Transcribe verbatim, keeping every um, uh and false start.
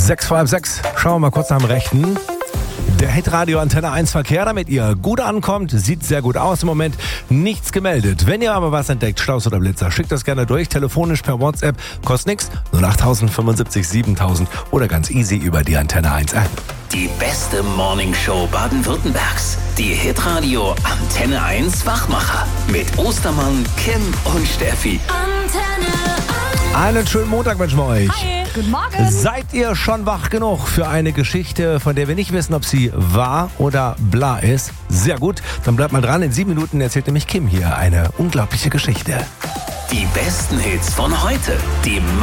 Sechs vor halb sechs. Schauen wir mal kurz nach dem Rechten. Der Hitradio Antenne eins Verkehr, damit ihr gut ankommt. Sieht sehr gut aus im Moment. Nichts gemeldet. Wenn ihr aber was entdeckt, Staus oder Blitzer, schickt das gerne durch. Telefonisch per WhatsApp. Kostet nichts. null acht fünfundsiebzig siebentausend oder ganz easy über die Antenne eins App. Die beste Morningshow Baden-Württembergs. Die Hitradio Antenne eins Wachmacher. Mit Ostermann, Kim und Steffi. Antenne eins. Einen schönen Montag wünschen wir euch. Hi, guten Morgen. Seid ihr schon wach genug für eine Geschichte, von der wir nicht wissen, ob sie wahr oder bla ist? Sehr gut, dann bleibt mal dran. In sieben Minuten erzählt nämlich Kim hier eine unglaubliche Geschichte. Die besten Hits von heute. Die